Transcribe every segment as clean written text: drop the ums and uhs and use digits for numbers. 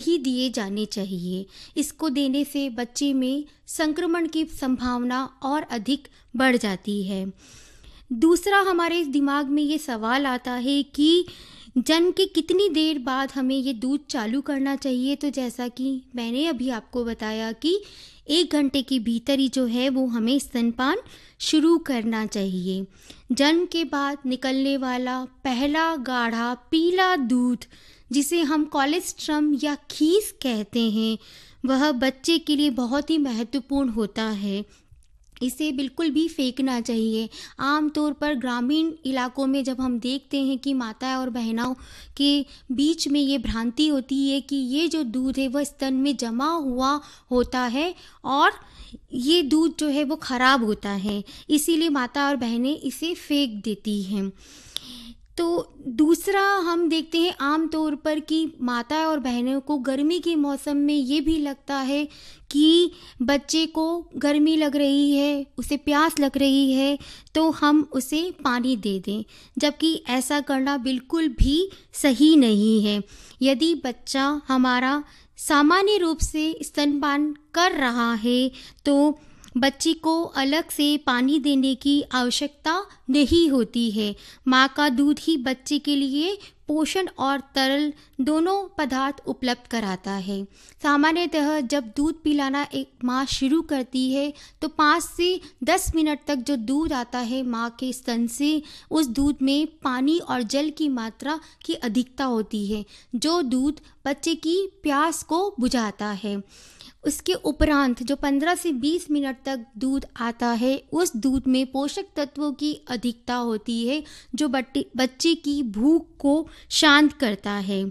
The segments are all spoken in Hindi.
ही दिए जाने चाहिए। इसको देने से बच्चे में संक्रमण की संभावना और अधिक बढ़ जाती है। दूसरा हमारे दिमाग में ये सवाल आता है कि जन्म के कितनी देर बाद हमें ये दूध चालू करना चाहिए। तो जैसा कि मैंने अभी आपको बताया कि 1 घंटे के भीतर ही जो है वो हमें स्तनपान शुरू करना चाहिए। जन्म के बाद निकलने वाला पहला गाढ़ा पीला दूध, जिसे हम कोलेस्ट्रम या खीस कहते हैं, वह बच्चे के लिए बहुत ही महत्वपूर्ण होता है। इसे बिल्कुल भी फेंकना चाहिए। आमतौर पर ग्रामीण इलाकों में जब हम देखते हैं कि माताएं और बहनों के बीच में ये भ्रांति होती है कि ये जो दूध है वह स्तन में जमा हुआ होता है और ये दूध जो है वो खराब होता है, इसीलिए माता और बहनें इसे फेंक देती हैं। तो दूसरा हम देखते हैं आम तौर पर कि माता और बहनों को गर्मी के मौसम में ये भी लगता है कि बच्चे को गर्मी लग रही है, उसे प्यास लग रही है, तो हम उसे पानी दे दें, जबकि ऐसा करना बिल्कुल भी सही नहीं है। यदि बच्चा हमारा सामान्य रूप से स्तनपान कर रहा है तो बच्ची को अलग से पानी देने की आवश्यकता नहीं होती है। माँ का दूध ही बच्चे के लिए पोषण और तरल दोनों पदार्थ उपलब्ध कराता है। सामान्यतः जब दूध पिलाना एक माँ शुरू करती है तो 5 से 10 मिनट तक जो दूध आता है माँ के स्तन से, उस दूध में पानी और जल की मात्रा की अधिकता होती है, जो दूध बच्चे की प्यास को बुझाता है। उसके उपरांत जो 15 से 20 मिनट तक दूध आता है, उस दूध में पोषक तत्वों की अधिकता होती है, जो बच्चे की भूख को शांत करता है।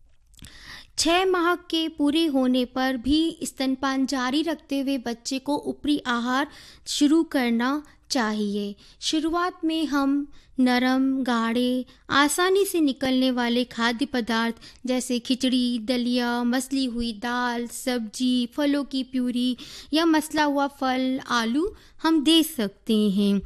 6 माह के पूरे होने पर भी स्तनपान जारी रखते हुए बच्चे को ऊपरी आहार शुरू करना चाहिए। शुरुआत में हम नरम, गाढ़े, आसानी से निकलने वाले खाद्य पदार्थ जैसे खिचड़ी, दलिया, मसली हुई दाल, सब्जी, फलों की प्यूरी या मसला हुआ फल, आलू हम दे सकते हैं।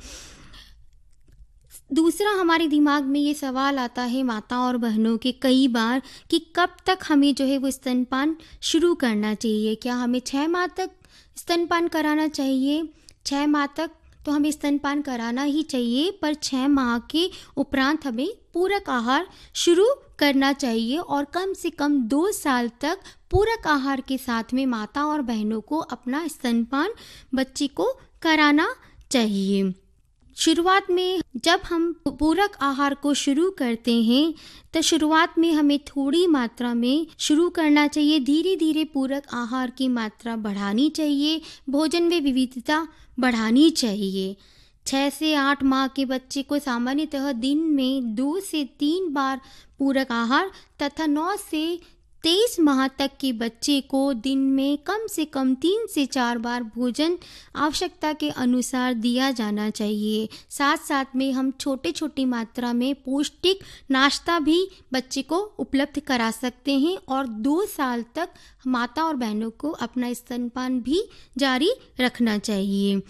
दूसरा हमारे दिमाग में ये सवाल आता है माता और बहनों के कई बार कि कब तक हमें जो है वो स्तनपान शुरू करना चाहिए। क्या हमें 6 माह तक स्तनपान कराना चाहिए? 6 माह तक तो हमें स्तनपान कराना ही चाहिए, पर 6 माह के उपरांत हमें पूरक आहार शुरू करना चाहिए और कम से कम 2 साल तक पूरक आहार के साथ में माता और बहनों को अपना स्तनपान बच्चे को कराना चाहिए। शुरुआत में जब हम पूरक आहार को शुरू करते हैं तो शुरुआत में हमें थोड़ी मात्रा में शुरू करना चाहिए। धीरे धीरे पूरक आहार की मात्रा बढ़ानी चाहिए, भोजन में विविधता बढ़ानी चाहिए। 6 से 8 माह के बच्चे को सामान्यतः दिन में 2 से 3 बार पूरक आहार तथा 9 से 23 माह तक के बच्चे को दिन में कम से कम 3 से 4 बार भोजन आवश्यकता के अनुसार दिया जाना चाहिए। साथ साथ में हम छोटे छोटी मात्रा में पौष्टिक नाश्ता भी बच्चे को उपलब्ध करा सकते हैं और 2 साल तक माता और बहनों को अपना स्तनपान भी जारी रखना चाहिए।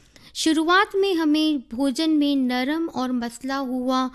शुरुआत में हमें भोजन में नरम और मसला हुआ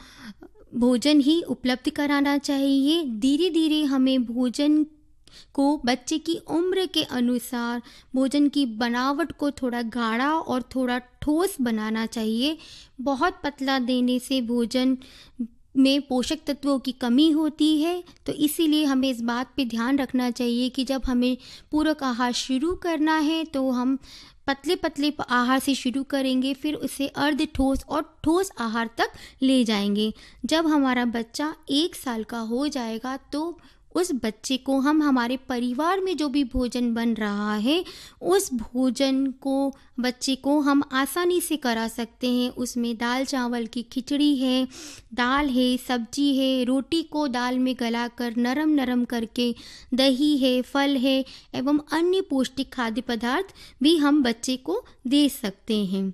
भोजन ही उपलब्ध कराना चाहिए। धीरे धीरे हमें भोजन को बच्चे की उम्र के अनुसार भोजन की बनावट को थोड़ा गाढ़ा और थोड़ा ठोस बनाना चाहिए। बहुत पतला देने से भोजन में पोषक तत्वों की कमी होती है, तो इसीलिए हमें इस बात पे ध्यान रखना चाहिए कि जब हमें पूरक आहार शुरू करना है तो हम पतले पतले आहार से शुरू करेंगे, फिर उसे अर्ध ठोस और ठोस आहार तक ले जाएंगे। जब हमारा बच्चा 1 साल का हो जाएगा तो उस बच्चे को हम हमारे परिवार में जो भी भोजन बन रहा है उस भोजन को बच्चे को हम आसानी से करा सकते हैं। उसमें दाल चावल की खिचड़ी है, दाल है, सब्जी है, रोटी को दाल में गलाकर नरम नरम करके, दही है, फल है एवं अन्य पौष्टिक खाद्य पदार्थ भी हम बच्चे को दे सकते हैं।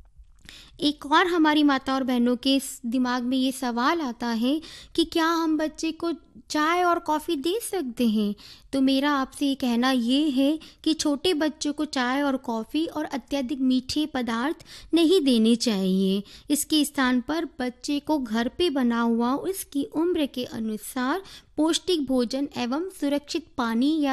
एक और हमारी माता और बहनों के दिमाग में ये सवाल आता है कि क्या हम बच्चे को चाय और कॉफ़ी दे सकते हैं? तो मेरा आपसे ये कहना ये है कि छोटे बच्चों को चाय और कॉफ़ी और अत्यधिक मीठे पदार्थ नहीं देने चाहिए। इसके स्थान पर बच्चे को घर पे बना हुआ उसकी उम्र के अनुसार पौष्टिक भोजन एवं सुरक्षित पानी या